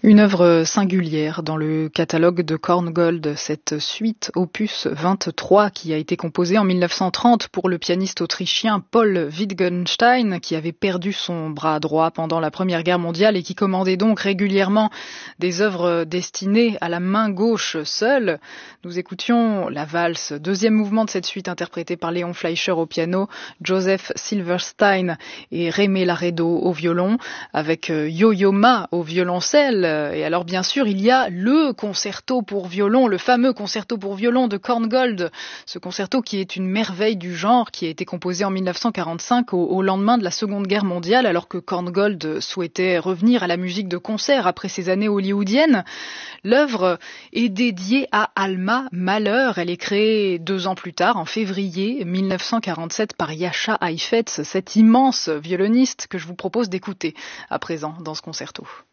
Une œuvre singulière dans le catalogue de Korngold, cette suite opus 23 qui a été composée en 1930 pour le pianiste autrichien Paul Wittgenstein qui avait perdu son bras droit pendant la Première Guerre mondiale et qui commandait donc régulièrement des œuvres destinées à la main gauche seule. Nous écoutions la valse, deuxième mouvement de cette suite interprétée par Léon Fleischer au piano, Joseph Silverstein et Rémé Laredo au violon, avec Yo-Yo Ma au violoncelle. Et alors bien sûr, il y a le concerto pour violon, le fameux concerto pour violon de Korngold, ce concerto qui est une merveille du genre, qui a été composé en 1945 au lendemain de la Seconde Guerre mondiale, alors que Korngold souhaitait revenir à la musique de concert après ses années hollywoodiennes. L'œuvre est dédiée à Alma Mahler. Elle est créée 2 ans plus tard, en février 1947, par Jascha Heifetz, cet immense violoniste que je vous propose d'écouter à présent dans ce concerto.